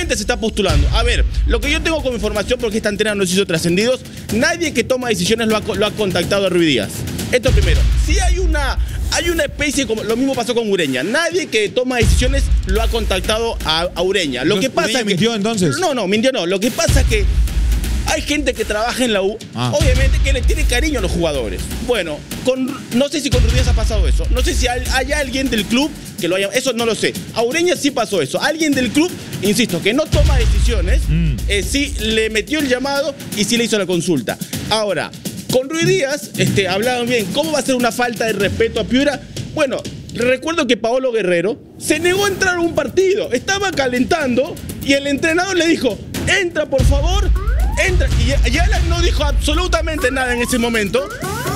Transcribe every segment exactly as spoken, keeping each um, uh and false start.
obviamente se está postulando. A ver, lo que yo tengo como información, porque esta antena nos hizo trascendidos, nadie que toma decisiones lo ha, lo ha contactado a Ruiz Díaz. Esto primero. Si hay una, hay una especie, como lo mismo pasó con Ureña. Nadie que toma decisiones lo ha contactado a, a Ureña. Lo que pasa ¿Ureña que, mintió entonces? No, no, mintió no. Lo que pasa es que hay gente que trabaja en la U, ah. obviamente que le tiene cariño a los jugadores. Bueno, con, no sé si con Ruiz Díaz ha pasado eso. No sé si hay, hay alguien del club que lo haya... Eso no lo sé. A Ureña sí pasó eso. Alguien del club, insisto, que no toma decisiones, mm. eh, sí le metió el llamado y sí le hizo la consulta. Ahora, con Ruiz Díaz este, hablaban bien. ¿Cómo va a ser una falta de respeto a Piura? Bueno, recuerdo que Paolo Guerrero se negó a entrar a un partido. Estaba calentando y el entrenador le dijo, entra por favor, entra. Y, y Alan no dijo absolutamente nada en ese momento.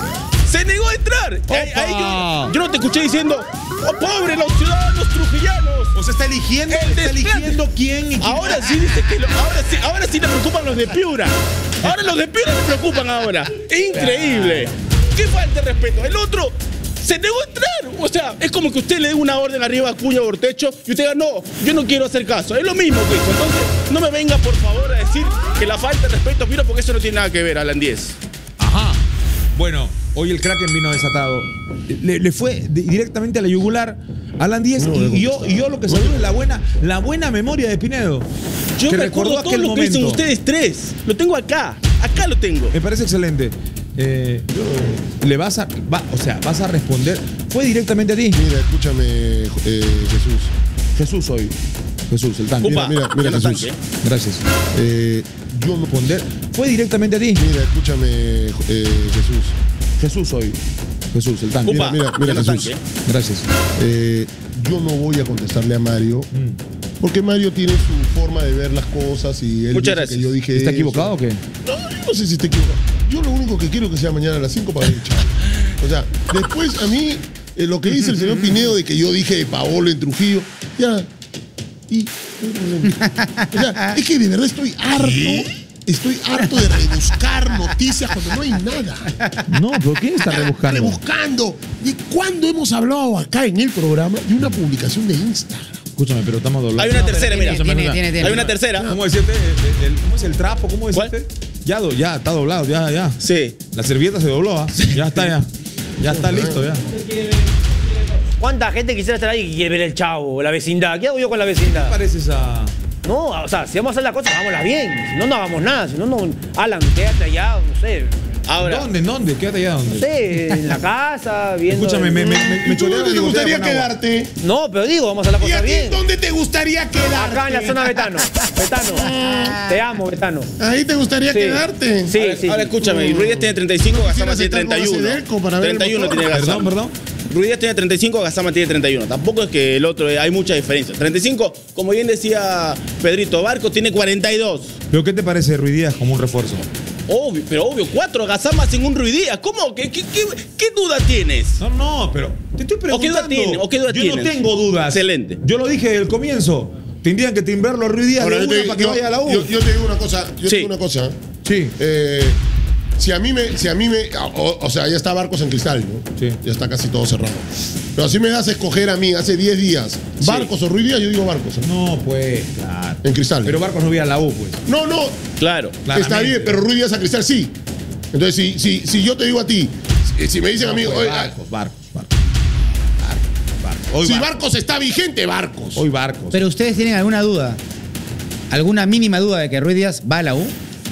Se negó a entrar. Ahí, ahí yo, yo no te escuché diciendo, oh, pobre los ciudadanos trujillanos. O sea, está eligiendo, está eligiendo quién y quién. Ahora sí dice que lo, ahora sí, ahora sí le preocupan los de Piura. Ahora los de Piura le preocupan ahora. Increíble. ¿Qué falta de respeto? El otro se negó a entrar. O sea, es como que usted le dé una orden arriba a Cuña Bortecho y usted diga, no, yo no quiero hacer caso. Es lo mismo que hizo. Entonces, no me venga por favor a decir que la falta de respeto a Piura, porque eso no tiene nada que ver, Alan diez. Ajá. Bueno, hoy el Kraken vino desatado. Le, le fue directamente a la yugular a Alan diez no, y, y, yo, y yo lo que saludo es la buena, la buena memoria de Pinedo. Yo me acuerdo todo lo que dicen ustedes tres. Lo tengo acá. Acá lo tengo. Me parece excelente. Eh, yo, le vas a, va, o sea, vas a responder. Fue directamente a ti. Mira, escúchame, eh, Jesús. Jesús hoy. Jesús, el tanque. Upa, mira, mira, mira Jesús. Tanque. Gracias. Eh, yo no responder. Fue directamente a ti. Mira, escúchame, eh, Jesús. Jesús hoy. Jesús, el tanque. Upa, mira, mira, mira Jesús. Tanque. Gracias. Eh, yo no voy a contestarle a Mario. Mm. Porque Mario tiene su forma de ver las cosas y él Muchas dice gracias. que yo dije ¿Está eso. equivocado o qué? No, yo no sé si está equivocado. Yo lo único que quiero es que sea mañana a las cinco para ver el Chavo. O sea, después a mí, eh, lo que dice el señor Pinedo de que yo dije de Paolo en Trujillo, ya. Y. O sea, es que de verdad estoy harto. ¿Qué? Estoy harto de rebuscar noticias cuando no hay nada. No, ¿pero quién está rebuscando? Rebuscando. ¿De cuándo hemos hablado acá en el programa de una publicación de Instagram? Escúchame, pero estamos doblados. Hay una no, tercera, tiene, mira. Tiene, tiene, tiene, Hay una tercera. ¿Cómo decirte? El, el, ¿Cómo es el trapo? ¿Cómo decirte? Ya, do, ya, está doblado, ya, ya. Sí. La servilleta se dobló, ¿eh? Sí. Ya está, ya. Ya está listo, ya. ¿Cuánta gente quisiera estar ahí que quiere ver el Chavo, la vecindad? ¿Qué hago yo con la vecindad? ¿Qué pareces a...? No, o sea, si vamos a hacer las cosas, hagámoslas bien. Si no, no hagamos nada. Si no, no... Alan, quédate allá, no sé. Ahora. ¿Dónde? ¿Dónde? Quédate allá, ¿dónde? No sé, en la casa, viendo... Escúchame, me, me, me, me ¿Dónde te, te gustaría quedarte? No, pero digo, vamos a hacer las cosas bien. ¿Dónde te gustaría quedarte? Acá en la zona Betano. Betano. Te amo, Betano. Ahí te gustaría sí. quedarte. Sí, ahora, sí. Ahora escúchame, y Ruiz Díaz tiene treinta y cinco, Gazama tiene treinta y uno. treinta y uno tiene Gazama. Perdón, perdón. Ruiz Díaz tiene treinta y cinco, Gazama tiene treinta y uno. Tampoco es que el otro, hay mucha diferencia. treinta y cinco, como bien decía Pedrito, Barco tiene cuarenta y dos. ¿Pero qué te parece Ruiz Díaz como un refuerzo? Obvio, pero obvio, cuatro Gazamas en un Ruiz Díaz. ¿Cómo? ¿Qué, qué, qué, qué duda tienes? No, no, pero te estoy preguntando. ¿O qué duda tienes? ¿O qué duda Yo tienes? no tengo dudas. Excelente. Yo lo dije desde el comienzo. Tendrían que timbrarlo a Ruiz Díaz de una para que yo, vaya a la U. Yo, yo te digo una cosa. Yo sí. te digo una cosa. Sí. Eh, si a mí me... Si a mí me o, o sea, ya está Barcos en Cristal, ¿no? Sí. Ya está casi todo cerrado. Pero si me das a escoger a mí hace diez días, Barcos sí. o Ruiz Díaz, yo digo Barcos. ¿eh? No, pues, claro. En Cristal. Pero Barcos no viene a la U, pues. No, no. Claro. Está bien, pero Ruiz Díaz a Cristal sí. Entonces, si, si, si yo te digo a ti, si, si me dicen no, a mí... pues, oye, Barcos, Barcos, Barcos. Barcos, Barcos. Hoy si Barcos. Barcos está vigente, Barcos. Hoy Barcos. Pero ustedes tienen alguna duda, alguna mínima duda de que Ruiz Díaz va a la U.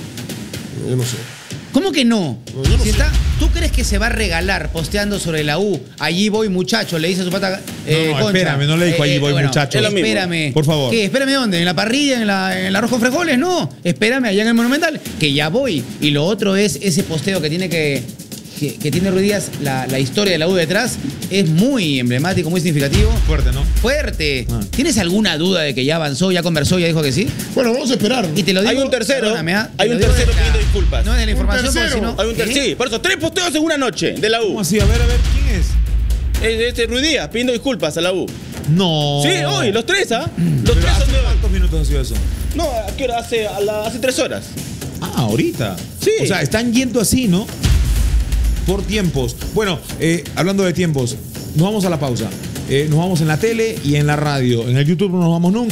Yo no sé. ¿Cómo que no? No, yo no si sé. está, ¿tú crees que se va a regalar posteando sobre la U? Allí voy, muchacho, le dice a su pata. Eh, no, no, Concha. espérame, no le dijo allí Eh, voy, bueno, muchacho. Espérame. Por favor. ¿Qué? Espérame, ¿dónde? ¿En la parrilla? ¿En la, en la Rojo Frijoles? No. Espérame allá en el Monumental, que ya voy. Y lo otro es ese posteo que tiene que. Que, que tiene Ruiz Díaz, la, la historia de la U detrás, es muy emblemático, muy significativo. Fuerte, ¿no? Fuerte. Ah. ¿Tienes alguna duda de que ya avanzó, ya conversó, ya dijo que sí? Bueno, vamos a esperar. Y te lo digo, Hay un tercero. perdóname, ¿ah? Hay Te un lo digo tercero de la- pidiendo disculpas. No es de la información, tercero. porque si no. Hay un tercero. ¿Qué? Sí, por eso, tres posteos en una noche de la U. ¿Cómo así? A ver, a ver, ¿quién es? Es este Ruiz Díaz pidiendo disculpas a la U. No. Sí, hoy, los tres, ¿ah? Los Pero tres son ¿hace de hoy. cuántos minutos ha sido eso? No, ¿a qué hora? Hace, a la- hace tres horas. Ah, ahorita. Sí. O sea, están yendo así, ¿no? Por tiempos. Bueno, eh, hablando de tiempos, nos vamos a la pausa. Eh, nos vamos en la tele y en la radio. En el YouTube no nos vamos nunca.